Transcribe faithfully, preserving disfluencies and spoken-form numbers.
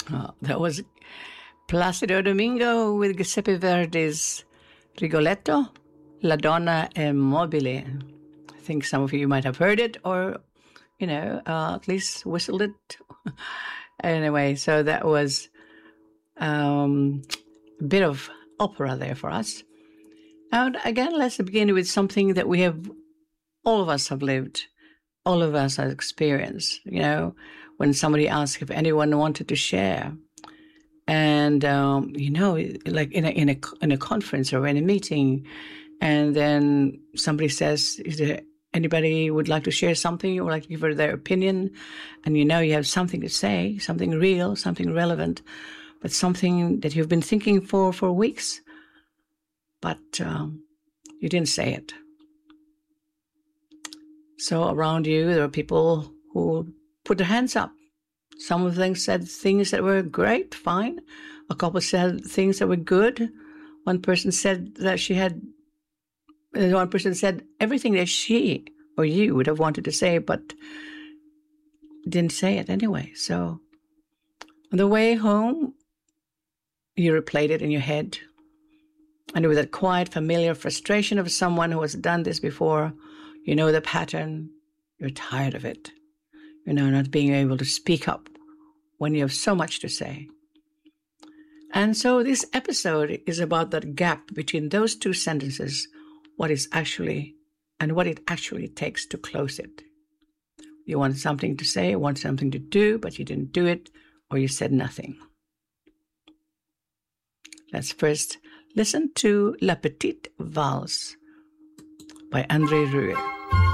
Oh, that was Placido Domingo with Giuseppe Verdi's Rigoletto, La Donna è mobile. I think some of you might have heard it or, you know, uh, at least whistled it. Anyway, so that was um, a bit of opera there for us. And again, let's begin with something that we have, all of us have lived, all of us have experienced, you know, when somebody asked if anyone wanted to share. And, um, you know, like in a, in a, in a conference or in a meeting, and then somebody says, is there anybody would like to share something or like to give their opinion? And you know, you have something to say, something real, something relevant, but something that you've been thinking for, for weeks, but um, you didn't say it. So around you, there are people who put their hands up. Some of them said things that were great, fine. A couple said things that were good. One person said that she had, one person said everything that she or you would have wanted to say, but didn't say it anyway. So on the way home, you replayed it in your head. And with that quiet, familiar frustration of someone who has done this before, you know the pattern, you're tired of it. You know, not being able to speak up when you have so much to say. And so this episode is about that gap between those two sentences, what is actually, and what it actually takes to close it. You wanted something to say, want something to do, but you didn't do it, or you said nothing. Let's first listen to La Petite Valse by André Rieu.